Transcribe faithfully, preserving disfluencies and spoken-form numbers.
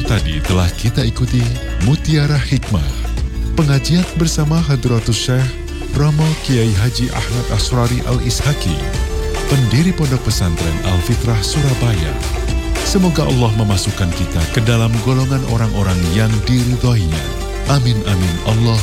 tadi telah kita ikuti Mutiara Hikmah, pengajian bersama Hadratus Syekh Romo Kiai Haji Ahmad Asrari Al-Ishaki, pendiri Pondok Pesantren Al-Fitrah Surabaya. Semoga Allah memasukkan kita ke dalam golongan orang-orang yang diridhoinya. Amin amin Allah